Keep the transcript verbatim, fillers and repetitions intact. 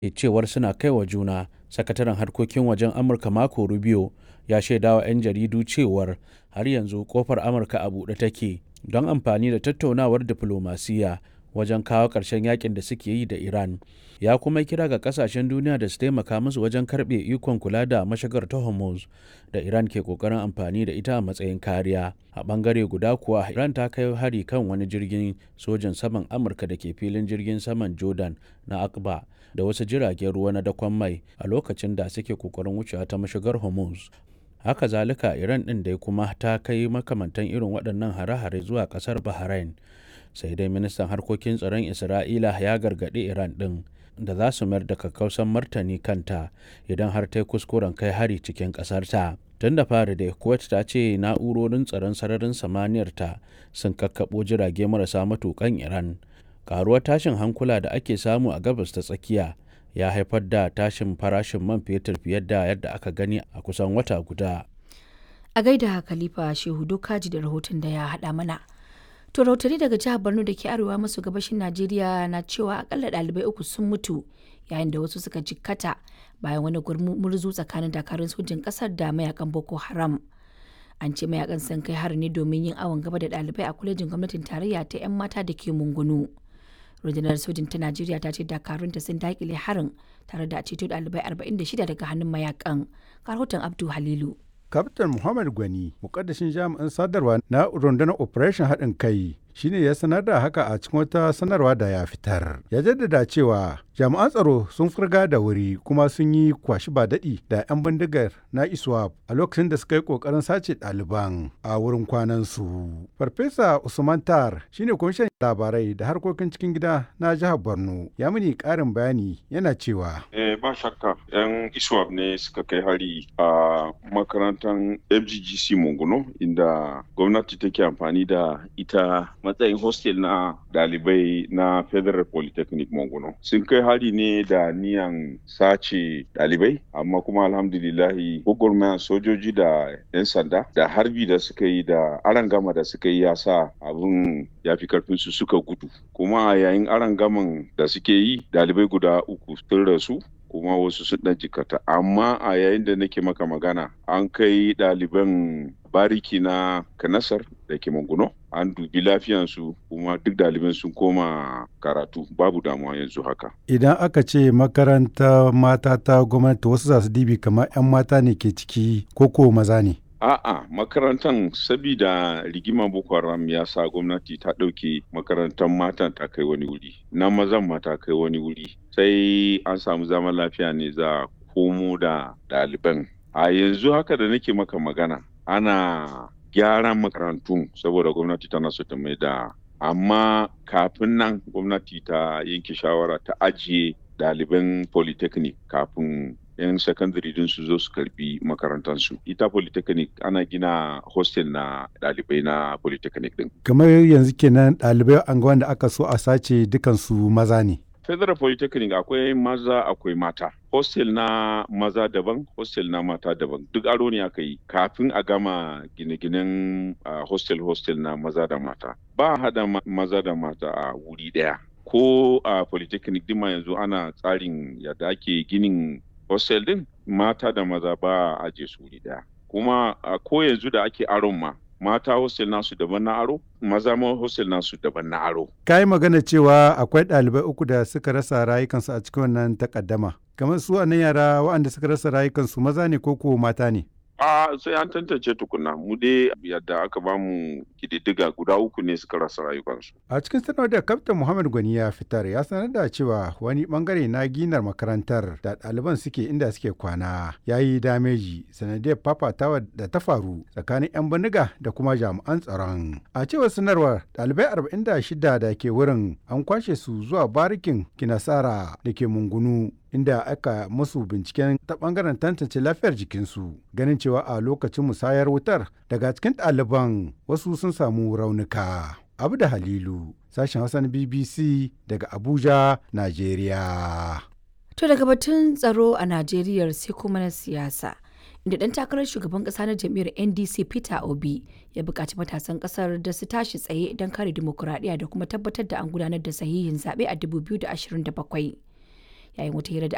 cewar suna kai wa juna. Sakataren harkokin wajen Amurka Marco Rubio ya shaidawa 'yan jaridu cewar har yanzu kofar Amurka a buɗe take don amfani da tattaunawar diflomasiyya wajen kawo ƙarshen yakin da suke yi da Iran. Ya kuma kira ga ƙasashen duniya da su taimaka musu wajen karɓe ikon kula da mashigar ta Hormuz da Iran ke ƙoƙarin amfani da ita a matsayin kariya. A ɓangare guda kuwa, Iran ta kai hari kan wani jirgin sojin saman Amurka da ke filin jirgin saman Jordan na Aqaba da wasu jiragen ruwa na dakon mai a lokacin da suke ƙoƙarin wucewa ta mashigar Hormuz. Haka zalika, Iran ɗin dai kuma ta kai makamantan irin waɗannan hare-hare zuwa ƙasar Bahrain. Sai dai ministan harkokin tsaron Isra'ila ya gargaɗi Iran ɗin da za su mayar da kakkausan martani kanta idan har ta yi kuskuren kai hari cikin ƙasarta. Tun da fari dai Kuwait ta ce na'urorin tsaron sararin samaniyarta sun kakkaɓo jirage marasa matuƙan Iran. Karuwar tashin hankula da ake samu a gabas ta tsakiya ya haifar da tashin farashin man fetur fiye da yadda aka gani a kusan wata guda. A gaida Khalifa Shehu Dokaji da rahoton da ya haɗa mana. To rahotanni daga jihar Borno da ke arewa maso gabashin Najeriya na cewa akalla ɗalibai uku sun mutu yayin da wasu suka jikkata bayan wani gumurzu tsakanin dakarun sojin ƙasar da mayakan Boko Haram. An ce mayakan sun kai hari ne domin yin awon gaba da ɗalibai a kwalejin gwamnatin tarayya ta 'yan mata da ke Mungunu. Rundunar sojin ta Najeriya ta ce dakarunta sun daƙile harin tare da ceto ɗalibai arba'in da shida daga hannun mayakan. Rahoton Abdu Halilu. Kaftin Muhammad Gwani, mukaddashin jami'in sadarwa na rundunar Operation haɗin kai, shine ya sanar da haka a cikin wata sanarwa da ya fitar. Ya jaddada cewa jami'an tsaro sun furga da wuri kuma sun yi kwashi ba daɗi da 'yan bindigar na ISWAP a lokacin da suka yi ƙoƙarin sace ɗaliban a wurin kwanansu. Farfesa Usman Tar shine kwamishin labarai da harkokin cikin gida na jihar Borno. Ya mini ƙarin bayani yana cewa. Eh, ba shakka 'yan ISWAP ne suka kai hari a makarantar F G G C Monguno inda gwamnati take amfani da ita matsayin hostel na dalibai na Federal Polytechnic Monguno. Sun kai hari ne da niyan sace dalibai, amma kuma alhamdulillahi gwagwarmayan sojoji da 'yan sanda da harbi da suka yi da arangama da suka yi ya sa abin ya fi karfinsu suka gudu. Kuma a yayin arangaman da suke yi dalibai guda uku sun rasu kuma wasu sun ɗan jikata, amma a yayin da nake maka magana an kai ɗaliban bariki na Kanasar da ke Manguno, an dubi lafiyansu kuma duk ɗaliban sun koma karatu, babu damuwa yanzu haka. Idan aka ce makaranta mata ta gwamnati, wasu za su dibi kamar 'yan mata ne ke ciki ko ko maza ne? A'a, makarantar sabida rigimar Boko Haram ya sa gwamnati ta ɗauke makarantar matan ta kai wani wuri, na mazan ma ta kai wani wuri. Sai an samu zaman lafiya ne za komo da ɗaliban. A yanzu haka da nake maka magana, ana gyaran makarantun saboda gwamnati tana so ta mai da, amma kafin nan gwamnati ta yanke shawara ta ajiye ɗaliban polytechnic kafin 'yan sakandare din su zo su karbi makarantansu. Ita polytechnic ana gina hostel na ɗalibai na polytechnic din. Kamar yanzu kenan ɗalibai an da aka so a sace dukansu maza ne. Federal Polytechnic akwai maza akwai mata. Hostel na maza daban, hostel na mata daban. Duk aro ne aka yi kafin a gama gine-ginen uh, hostel-hostel na maza da mata. Ba hada ma maza da mata a wuri ɗaya. Ko a uh, Polytechnic din ma yanzu ana tsarin yadda ake ginin hostel din, mata da maza ba a aje su wuri ɗaya. Kuma uh, ko yanzu da ake aron ma, mata hostel nasu daban na aro, maza ma hostel nasu daban na aro. Ka yi magana cewa akwai ɗalibai uku da suka rasa rayukansu a cikin wannan takaddama. Kamar su a nan yara waɗanda suka rasa rayukansu maza ne ko ko mata ne? A sai an tantance tukuna, mu dai yadda aka ba mu kididdiga guda uku ne suka rasa rayukansu. A cikin sanarwar da Kaftin Muhammad Gwani ya fitar ya sanar da cewa wani bangare na ginar makarantar da ɗaliban suke inda suke kwana ya yi dameji sanadiyar fafatawa da ta faru tsakanin 'yan bindiga da kuma jami'an tsaron. A cewar sanarwar ɗalibai arba'in da shida da ke wurin an kwashe su zuwa barikin Kinasara da ke Mungunu, inda aka musu binciken ta bangaren tantance lafiyar jikinsu, ganin cewa a lokacin musayar wutar daga cikin ɗaliban wasu sun samu raunuka. Abu da Halilu, sashen Hausa na B B C daga Abuja, Najeriya. To daga batun tsaro a Najeriya sai kuma na siyasa, inda ɗan takarar shugaban ƙasa na jam'iyyar N D C Peter Obi ya buƙaci matasan ƙasar da su tashi tsaye don kare dimokuraɗiyya da kuma tabbatar da an gudanar da sahihin zaɓe a dubu biyu da ashirin da bakwai. Yayin wata hira da